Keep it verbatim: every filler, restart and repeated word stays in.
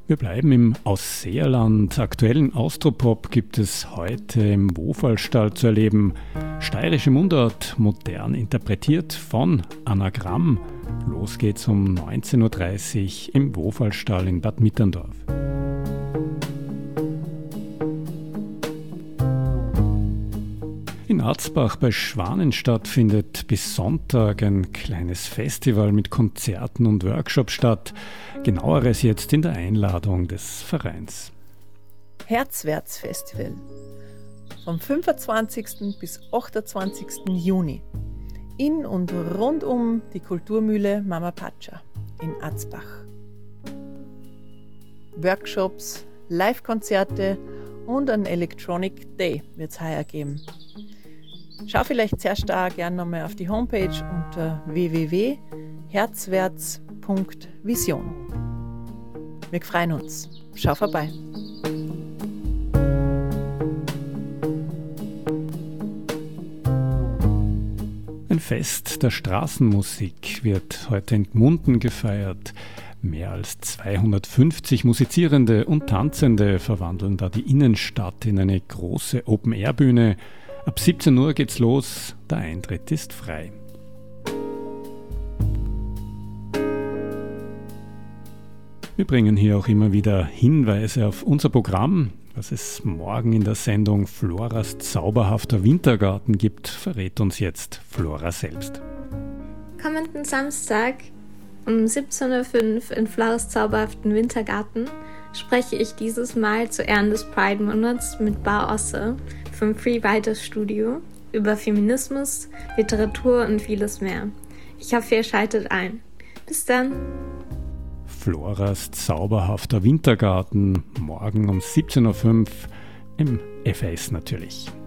Wir bleiben im Ausseerland. Aktuellen Austropop gibt es heute im Wofallstall zu erleben. Steirische Mundart, modern interpretiert von Anagramm. Los geht's um neunzehn Uhr dreißig im Wofallstall in Bad Mitterndorf. In Arzbach bei Schwanenstadt findet bis Sonntag ein kleines Festival mit Konzerten und Workshops statt. Genaueres jetzt in der Einladung des Vereins. Herzwärts-Festival vom fünfundzwanzigsten bis achtundzwanzigsten Juni in und rund um die Kulturmühle Mama Patscha in Arzbach. Workshops, Live-Konzerte und ein Electronic Day wird es heuer geben. Schau vielleicht zuerst da gerne nochmal auf die Homepage unter w w w punkt herzwärts punkt vision. Wir freuen uns. Schau vorbei. Ein Fest der Straßenmusik wird heute in Gmunden gefeiert. Mehr als zweihundertfünfzig Musizierende und Tanzende verwandeln da die Innenstadt in eine große Open-Air-Bühne. Ab siebzehn Uhr geht's los, der Eintritt ist frei. Wir bringen hier auch immer wieder Hinweise auf unser Programm. Was es morgen in der Sendung Floras zauberhafter Wintergarten gibt, verrät uns jetzt Flora selbst. Kommenden Samstag um siebzehn Uhr fünf in Floras zauberhaften Wintergarten spreche ich dieses Mal zu Ehren des Pride-Monats mit Bar Osse vom Free Writers Studio über Feminismus, Literatur und vieles mehr. Ich hoffe, ihr schaltet ein. Bis dann! Floras zauberhafter Wintergarten, morgen um siebzehn Uhr fünf im F A S natürlich.